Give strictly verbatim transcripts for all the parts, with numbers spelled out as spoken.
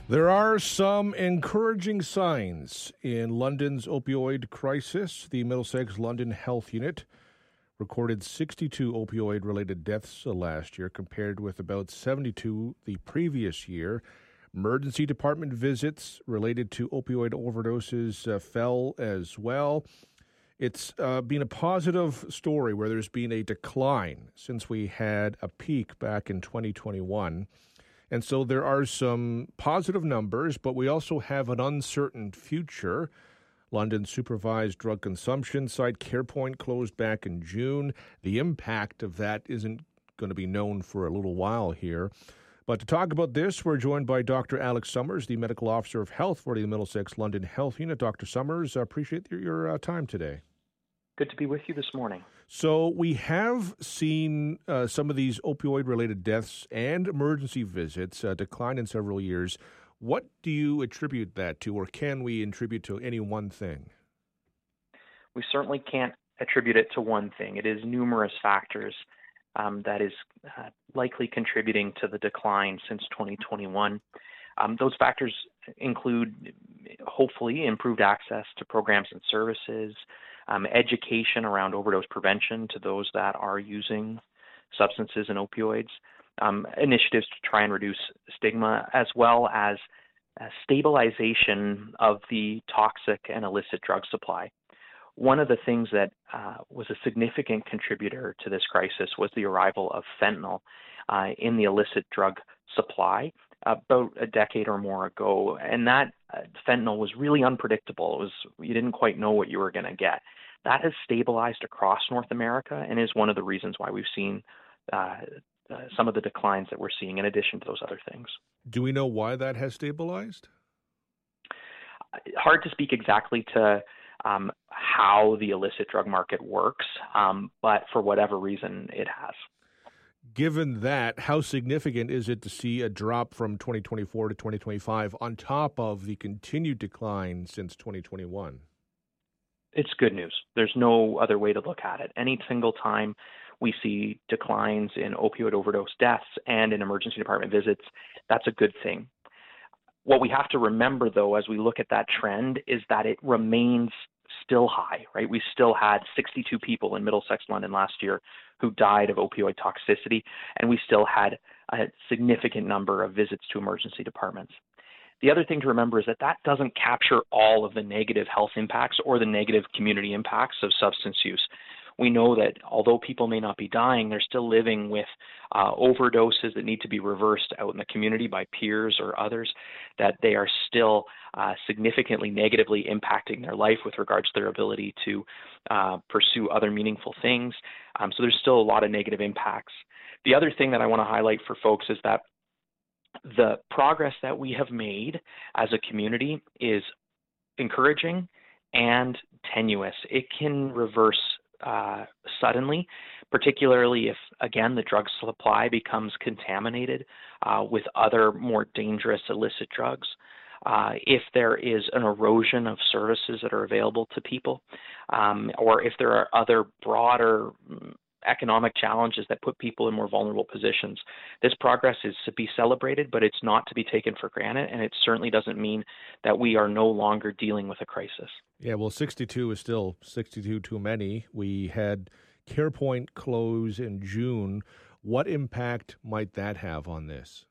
There are some encouraging signs in London's opioid crisis. The Middlesex London Health Unit recorded sixty-two opioid-related deaths last year, compared with about seventy-two the previous year. Emergency department visits related to opioid overdoses uh, fell as well. It's uh, been a positive story where there's been a decline since we had a peak back in twenty twenty-one. And so there are some positive numbers, but we also have an uncertain future. London's supervised drug consumption site CarePoint closed back in June. The impact of that isn't going to be known for a little while here. But to talk about this, we're joined by Doctor Alex Summers, the Medical Officer of Health for the Middlesex London Health Unit. Doctor Summers, I appreciate your, your uh, time today. Good to be with you this morning. So we have seen uh, some of these opioid-related deaths and emergency visits uh, decline in several years. What do you attribute that to, or can we attribute to any one thing? We certainly can't attribute it to one thing. It is numerous factors um, that is uh, likely contributing to the decline since twenty twenty-one. Um, those factors include, hopefully, improved access to programs and services, Um, education around overdose prevention to those that are using substances and opioids, um, initiatives to try and reduce stigma, as well as uh, stabilization of the toxic and illicit drug supply. One of the things that uh, was a significant contributor to this crisis was the arrival of fentanyl uh, in the illicit drug supply about a decade or more ago. And that uh, fentanyl was really unpredictable. It was, you didn't quite know what you were going to get. That has stabilized across North America and is one of the reasons why we've seen uh, uh, some of the declines that we're seeing, in addition to those other things. Do we know why that has stabilized? Hard to speak exactly to um, how the illicit drug market works, um, but for whatever reason, it has. Given that, how significant is it to see a drop from twenty twenty-four to twenty twenty-five on top of the continued decline since twenty twenty-one? It's good news. There's no other way to look at it. Any single time we see declines in opioid overdose deaths and in emergency department visits, that's a good thing. What we have to remember, though, as we look at that trend, is that it remains still high, right? We still had sixty-two people in Middlesex, London last year who died of opioid toxicity, and we still had a significant number of visits to emergency departments. The other thing to remember is that that doesn't capture all of the negative health impacts or the negative community impacts of substance use. We know that although people may not be dying, they're still living with uh, overdoses that need to be reversed out in the community by peers or others, that they are still uh, significantly negatively impacting their life with regards to their ability to uh, pursue other meaningful things. Um, so there's still a lot of negative impacts. The other thing that I want to highlight for folks is that the progress that we have made as a community is encouraging and tenuous. It can reverse uh, suddenly, particularly if, again, the drug supply becomes contaminated uh, with other more dangerous illicit drugs. Uh, if there is an erosion of services that are available to people, um, or if there are other broader economic challenges that put people in more vulnerable positions. This progress is to be celebrated, but it's not to be taken for granted, and it certainly doesn't mean that we are no longer dealing with a crisis. Yeah, well, sixty-two is still sixty-two too many. We had CarePoint close in June. What impact might that have on this?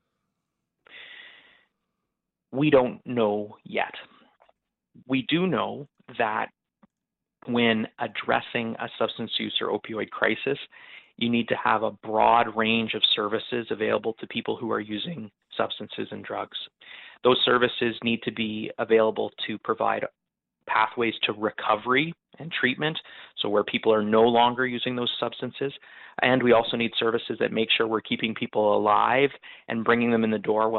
We don't know yet. We do know that when addressing a substance use or opioid crisis, you need to have a broad range of services available to people who are using substances and drugs. Those services need to be available to provide pathways to recovery and treatment, so where people are no longer using those substances. And we also need services that make sure we're keeping people alive and bringing them in the door